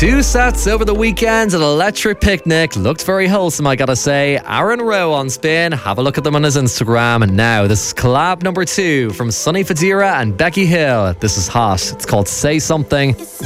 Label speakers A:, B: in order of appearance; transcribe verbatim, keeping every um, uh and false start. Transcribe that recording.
A: Two sets over the weekend, an electric picnic. Looked very wholesome, I gotta say. Aaron Rowe on Spin. Have a look at them on his Instagram. And now, this is collab number two from Sonny Fodera and Becky Hill. This is hot. It's called Say Something.